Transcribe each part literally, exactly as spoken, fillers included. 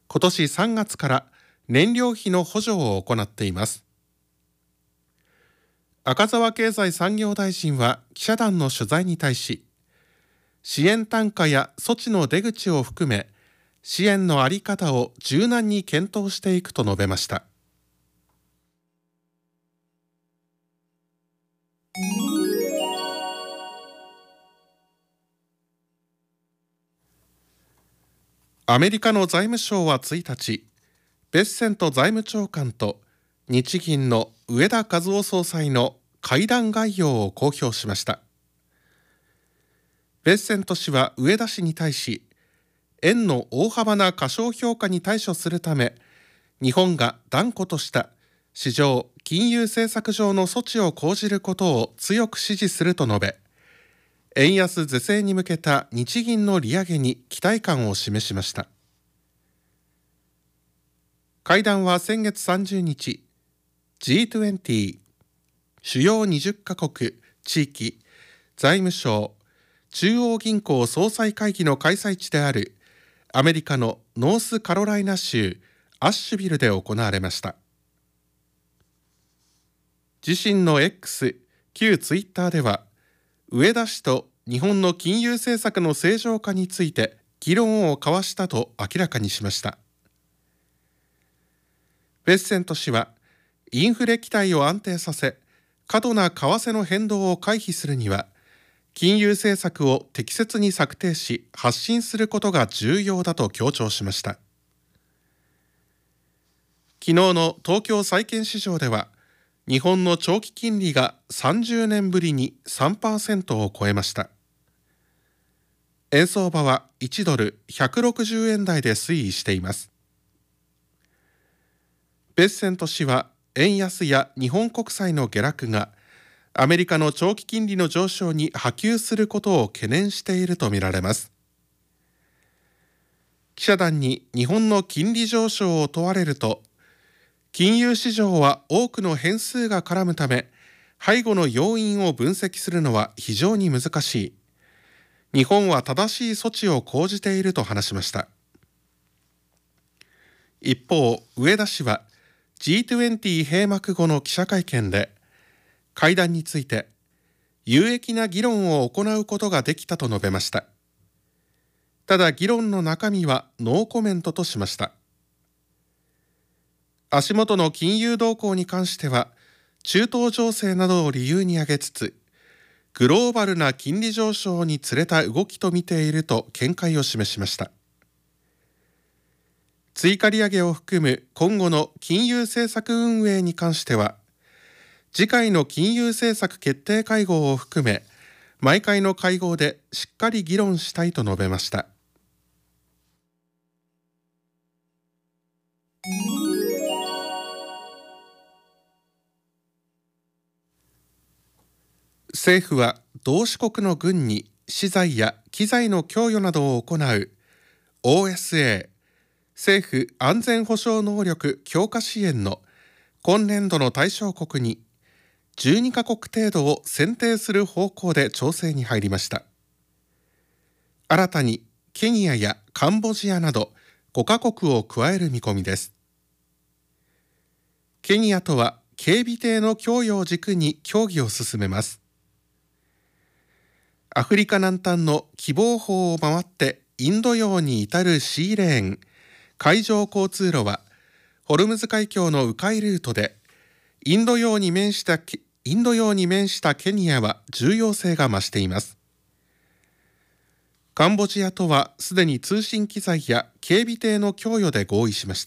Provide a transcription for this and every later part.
今年さんがつから燃料費の補助を行っています。赤澤経済産業大臣は記者団の取材に対し、支援単価や措置の出口を含め、支援の在り方を柔軟に検討していくと述べました。アメリカの財務省はついたち、ベッセント財務長官と日銀の植田和男総裁の会談概要を公表しました。ベッセント氏は植田氏に対し、円の大幅な過小評価に対処するため、日本が断固とした市場金融政策上の措置を講じることを強く支持すると述べ、円安是正に向けた日銀の利上げに期待感を示しました。会談は先月さんじゅうにち、ジーにじゅう、主要にじゅっかこく、地域、財務省、中央銀行総裁会議の開催地であるアメリカのノースカロライナ州アッシュビルで行われました。自身の X、旧ツイッターでは、植田氏と日本の金融政策の正常化について議論を交わしたと明らかにしました。ベッセント氏は、インフレ期待を安定させ、過度な為替の変動を回避するには、金融政策を適切に策定し発信することが重要だと強調しました。昨日の東京債券市場では、日本の長期金利がさんじゅうねんぶりに さんパーセント を超えました。円相場はいちドルひゃくろくじゅうえん台で推移しています。ベッセント氏は、円安や日本国債の下落がアメリカの長期金利の上昇に波及することを懸念しているとみられます。記者団に日本の金利上昇を問われると、金融市場は多くの変数が絡むため、背後の要因を分析するのは非常に難しい。日本は正しい措置を講じていると話しました。一方、植田氏は ジーにじゅう 閉幕後の記者会見で、会談について有益な議論を行うことができたと述べました。ただ議論の中身はノーコメントとしました。足元の金融動向に関しては、中東情勢などを理由に挙げつつ、グローバルな金利上昇につれた動きと見ていると見解を示しました。追加利上げを含む今後の金融政策運営に関しては、次回の金融政策決定会合を含め、毎回の会合でしっかり議論したいと述べました。政府は同志国の軍に資材や機材の供与などを行う オーエスエー 政府安全保障能力強化支援の今年度の対象国にじゅうにかこく程度を選定する方向で調整に入りました。新たにケニアやカンボジアなどごかこくを加える見込みです。ケニアとは警備艇の供与を軸に協議を進めます。アフリカ南端の喜望峰を回ってインド洋に至るシーレーン、海上交通路はホルムズ海峡の迂回ルートで、インド洋に面したインド洋に面したケニアは重要性が増しています。カンボジアとはすでに通信機材や警備艇の供与で合意しました。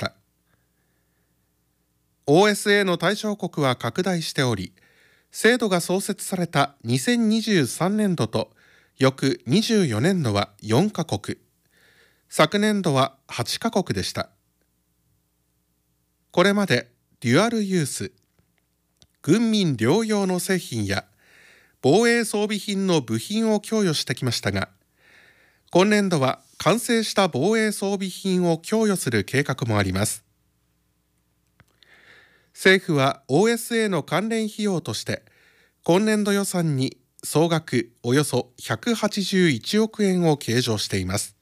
オーエスエー の対象国は拡大しており、制度が創設されたにせんにじゅうさんねんどと翌にじゅうよねんどはよんかこく、昨年度ははちかこくでした。これまでデュアルユース、軍民両用の製品や防衛装備品の部品を供与してきましたが、今年度は完成した防衛装備品を供与する計画もあります。政府は オーエスエー の関連費用として今年度予算に総額およそひゃくはちじゅういちおくえんを計上しています。